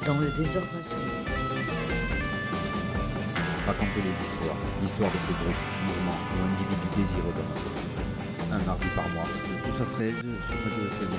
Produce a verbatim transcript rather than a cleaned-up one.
Dans le désordre assommé. Raconter les histoires, l'histoire de ce groupe, mouvement ou individu désireux de notre culture. Un mardi par mois. De douze à treize sur Radio F M.